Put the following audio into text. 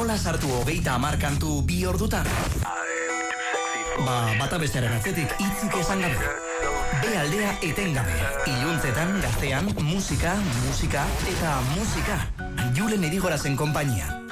Nola sartu 30 kantu 2 ordutan? Bata bestearen atzetik hitzik esan gabe. B aldea etengabe. Iluntzetan, gaztean, musika eta musika. Julen Irigorazen konpainia.